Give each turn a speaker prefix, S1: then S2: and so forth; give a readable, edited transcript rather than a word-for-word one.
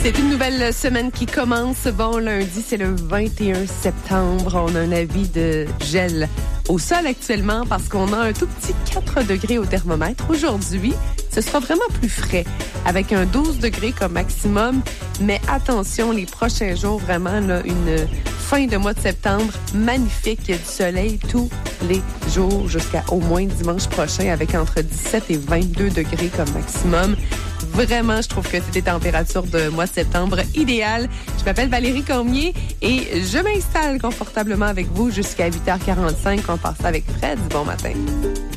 S1: C'est une nouvelle semaine qui commence. Bon, lundi, c'est le 21 septembre. On a un avis de gel au sol actuellement parce qu'on a un tout petit 4 degrés au thermomètre. Aujourd'hui, ce sera vraiment plus frais avec un 12 degrés comme maximum. Mais attention, les prochains jours, vraiment, là, une fin de mois de septembre magnifique. Il y a du soleil tous les jours jusqu'à au moins dimanche prochain avec entre 17 et 22 degrés comme maximum. Vraiment, je trouve que c'est des températures de mois de septembre idéales. Je m'appelle Valérie Cormier et je m'installe confortablement avec vous jusqu'à 8h45. On passe avec Fred. Bon matin.